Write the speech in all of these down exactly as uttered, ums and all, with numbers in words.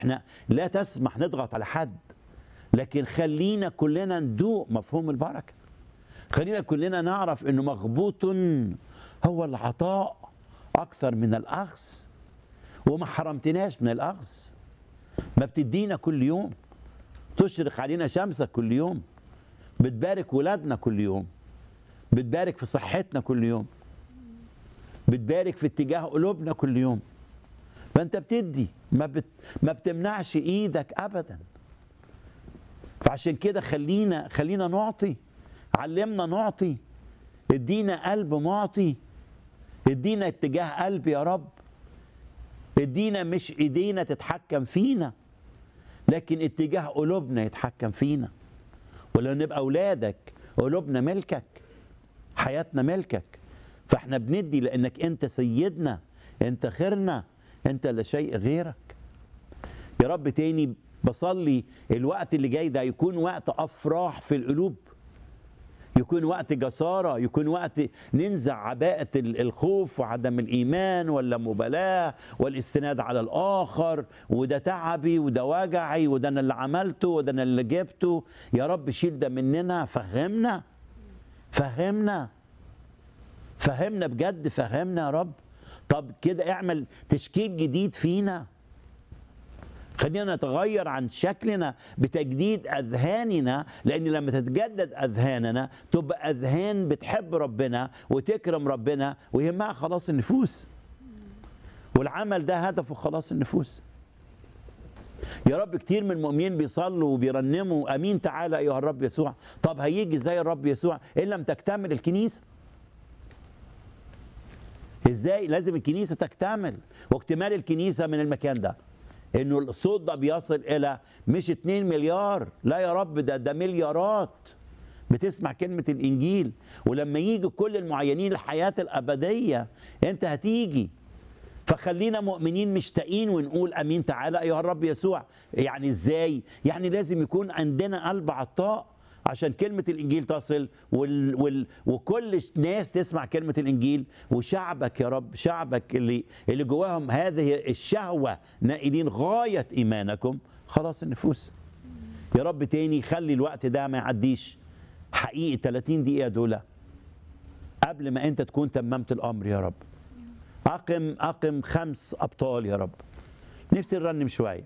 احنا لا تسمح نضغط على حد، لكن خلينا كلنا ندوق مفهوم البركه. خلينا كلنا نعرف انه مغبوط هو العطاء اكثر من الاخذ، وما حرمتناش من الاخذ. ما بتدينا كل يوم، تشرق علينا شمسك كل يوم، بتبارك ولادنا كل يوم، بتبارك في صحتنا كل يوم، بتبارك في اتجاه قلوبنا كل يوم. فانت بتدي، ما بت... ما بتمنعش ايدك ابدا. فعشان كده خلينا خلينا نعطي، علمنا نعطي، ادينا قلب معطي، ادينا اتجاه قلب يا رب، ادينا مش ايدينا تتحكم فينا، لكن اتجاه قلوبنا يتحكم فينا. ولو نبقى اولادك قلوبنا ملكك، حياتنا ملكك، فاحنا بندي لانك انت سيدنا، انت خيرنا، انت لا شيء غيرك. يا رب تاني بصلي الوقت اللي جاي ده يكون وقت افراح في القلوب، يكون وقت جسارة، يكون وقت ننزع عباءة الخوف وعدم الإيمان ولا مبالاة والاستناد على الآخر، وده تعبي وده وجعي وده أنا اللي عملته وده أنا اللي جبته. يا رب شيل ده مننا، فهمنا فهمنا فهمنا بجد، فهمنا يا رب. طب كده اعمل تشكيل جديد فينا، خلينا نتغير عن شكلنا بتجديد أذهاننا، لأن لما تتجدد أذهاننا تبقى أذهان بتحب ربنا وتكرم ربنا ويهمها خلاص النفوس، والعمل ده هدفه خلاص النفوس. يا رب كتير من المؤمنين بيصلوا وبيرنموا أمين تعالى أيها الرب يسوع. طب هيجي زي الرب يسوع إن لم تكتمل الكنيسة؟ إزاي؟ لازم الكنيسة تكتمل، واكتمال الكنيسة من المكان ده انه الصوت ده بيصل الى مش اتنين مليار، لا يا رب، ده ده مليارات بتسمع كلمة الانجيل. ولما يجي كل المعينين الحياة الابدية انت هتيجي. فخلينا مؤمنين مشتاقين ونقول امين تعالى ايها الرب يسوع. يعني ازاي؟ يعني لازم يكون عندنا قلب عطاء عشان كلمة الإنجيل تصل، وال وال وكل الناس تسمع كلمة الإنجيل، وشعبك يا رب، شعبك اللي اللي جواهم هذه الشهوة نائلين غاية إيمانكم خلاص النفوس. يا رب تاني خلي الوقت ده ما يعديش حقيقي ثلاثين دقيقة دول قبل ما أنت تكون تممت الأمر يا رب. أقم أقم خمس أبطال يا رب. نفسي نرنم شوية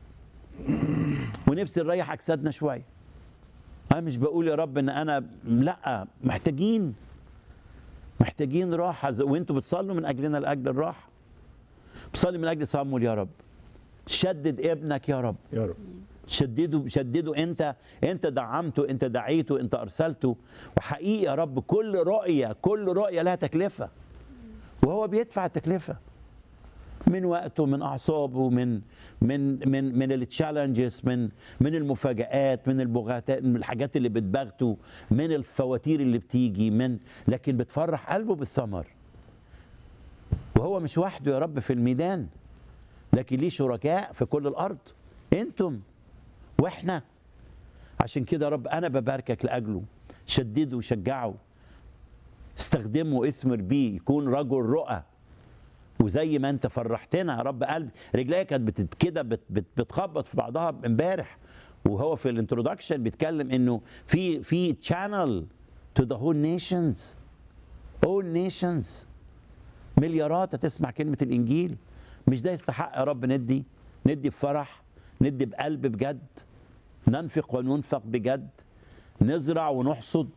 ونفسي نريح أجسادنا شوية. أنا مش بقول يا رب إن أنا لأ، محتاجين محتاجين راحة، وأنتوا بتصلوا من أجلنا لأجل الراحة. بصلي من أجل صامول يا رب. شدد ابنك يا رب يا رب، شدده شدده أنت أنت دعمته، أنت دعيته، أنت أرسلته. وحقيقي يا رب كل رؤية كل رؤية لها تكلفة، وهو بيدفع التكلفة من وقته، من اعصابه، من من من من التشالنجز، من من المفاجآت، من البغاتات، من الحاجات اللي بتبغته، من الفواتير اللي بتيجي، من لكن بتفرح قلبه بالثمر. وهو مش وحده يا رب في الميدان، لكن ليه شركاء في كل الارض، انتم واحنا. عشان كده يا رب انا بباركك لاجله. شدده وشجعه، استخدمه واثمر بيه، يكون رجل رؤى. وزي ما انت فرحتنا يا رب، قلبي رجليا كانت كده بت بت بتخبط في بعضها امبارح، وهو في الانترودكشن بيتكلم انه في في تشانل تو ذا هول نيشنز، اول نيشنز، مليارات هتسمع كلمه الانجيل. مش ده يستحق يا رب ندي ندي بفرح، ندي بقلب بجد، ننفق وننفق بجد، نزرع ونحصد،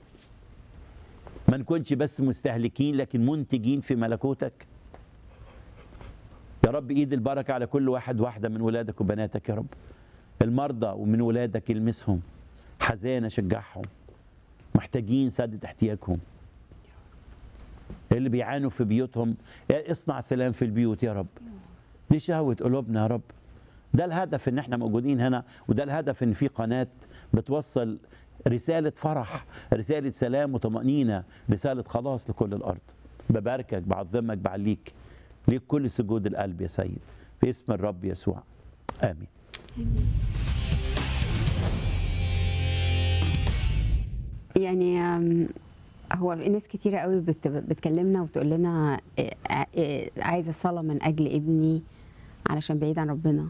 ما نكونش بس مستهلكين لكن منتجين في ملكوتك. يا رب ايد البركه على كل واحد واحده من ولادك وبناتك يا رب. المرضى ومن ولادك المسهم، حزانه شجعهم، محتاجين سدد احتياجهم، اللي بيعانوا في بيوتهم اصنع سلام في البيوت يا رب. دي شهوه قلوبنا يا رب. ده الهدف ان احنا موجودين هنا، وده الهدف ان في قناه بتوصل رساله فرح، رساله سلام وطمانينه، رساله خلاص لكل الارض. بباركك، بعظمك، بعليك، ليك كل سجود القلب يا سيد، في اسم الرب يسوع، آمين. يعني هو ناس كتيرة قوي بتكلمنا وتقول لنا عايزة صلاة من أجل ابني علشان بعيد عن ربنا.